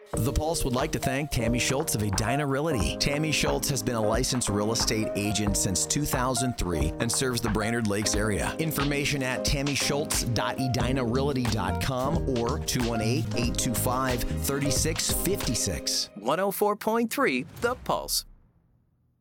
The Pulse would like to thank Tammy Schultz of Edina Realty. Tammy Schultz has been a licensed real estate agent since 2003 and serves the Brainerd Lakes area. Information at tammyschultz.edinarealty.com or 218-825-3656. 104.3 The Pulse.